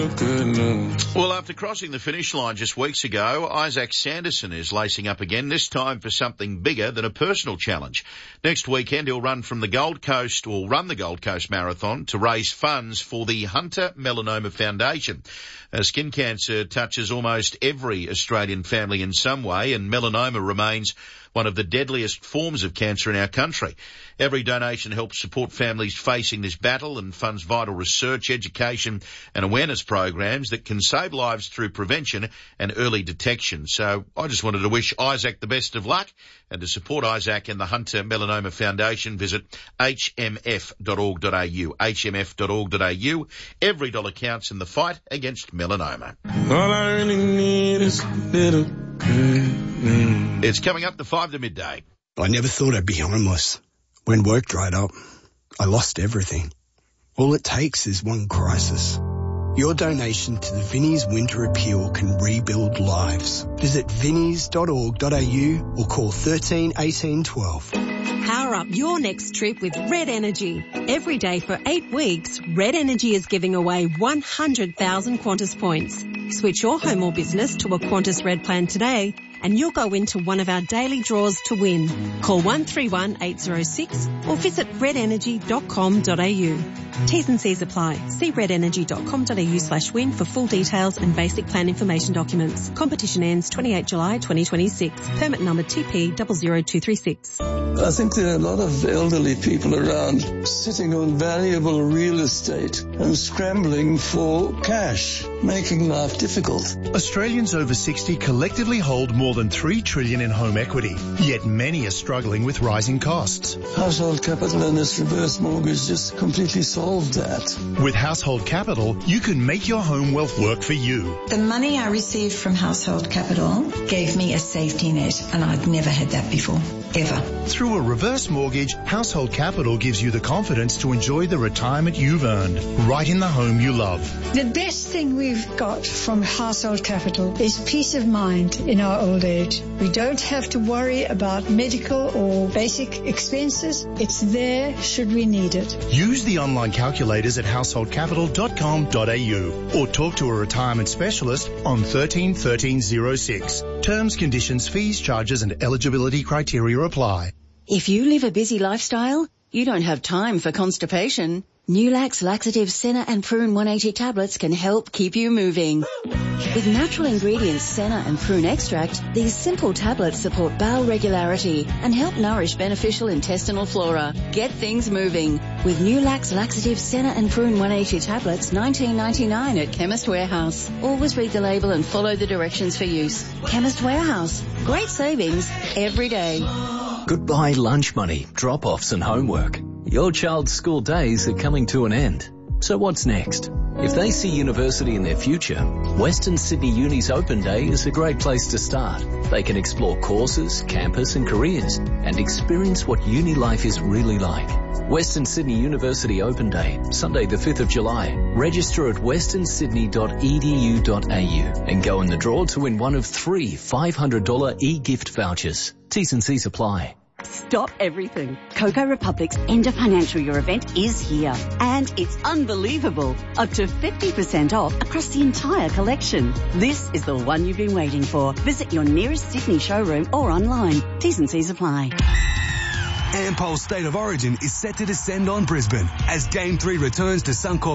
Well, after crossing the finish line just weeks ago, Isaac Sanderson is lacing up again, this time for something bigger than a personal challenge. Next weekend, he'll run the Gold Coast Marathon to raise funds for the Hunter Melanoma Foundation. Skin cancer touches almost every Australian family in some way, and melanoma remains one of the deadliest forms of cancer in our country. Every donation helps support families facing this battle and funds vital research, education and awareness programs that can save lives through prevention and early detection. So I just wanted to wish Isaac the best of luck, and to support Isaac and the Hunter Melanoma Foundation, visit hmf.org.au, hmf.org.au. Every dollar counts in the fight against melanoma. All I really need is a little good. It's coming up to 5 to midday. I never thought I'd be homeless. When work dried up, I lost everything. All it takes is one crisis. Your donation to the Vinnie's Winter Appeal can rebuild lives. Visit vinnies.org.au or call 13 18 12. Power up your next trip with Red Energy. Every day for 8 weeks, Red Energy is giving away 100,000 Qantas points. Switch your home or business to a Qantas Red plan today and you'll go into one of our daily draws to win. Call 131 806 or visit redenergy.com.au. T's and C's apply. See redenergy.com.au/win for full details and basic plan information documents. Competition ends 28 July 2026. Permit number TP00236. I think there are a lot of elderly people around sitting on valuable real estate and scrambling for cash, making life difficult. Australians over 60 collectively hold more than $3 trillion in home equity, yet many are struggling with rising costs. Household Capital and this reverse mortgage just completely solved that. With Household Capital, you can make your home wealth work for you. The money I received from Household Capital gave me a safety net, and I'd never had that before, ever. Through a reverse mortgage, Household Capital gives you the confidence to enjoy the retirement you've earned, right in the home you love. The best thing we've got from Household Capital is peace of mind in our old age. We don't have to worry about medical or basic expenses. It's there should we need it. Use the online calculators at householdcapital.com.au or talk to a retirement specialist on 13 1306. Terms, conditions, fees, charges and eligibility criteria apply. If you live a busy lifestyle, you don't have time for constipation. Nulax Laxative Senna and Prune 180 tablets can help keep you moving. With natural ingredients Senna and Prune extract, these simple tablets support bowel regularity and help nourish beneficial intestinal flora. Get things moving with Nulax Laxative Senna and Prune 180 tablets, $19.99 at Chemist Warehouse. Always read the label and follow the directions for use. Chemist Warehouse. Great savings every day. Goodbye lunch money, drop-offs and homework. Your child's school days are coming to an end. So what's next? If they see university in their future, Western Sydney Uni's Open Day is a great place to start. They can explore courses, campus and careers and experience what uni life is really like. Western Sydney University Open Day, Sunday the 5th of July. Register at westernsydney.edu.au and go in the draw to win one of 3 $500 e-gift vouchers. T's and C's apply. Stop everything. Coco Republic's End of Financial Year event is here. And it's unbelievable. Up to 50% off across the entire collection. This is the one you've been waiting for. Visit your nearest Sydney showroom or online. T's and C's apply. Ampol's State of Origin is set to descend on Brisbane as Game 3 returns to Suncorp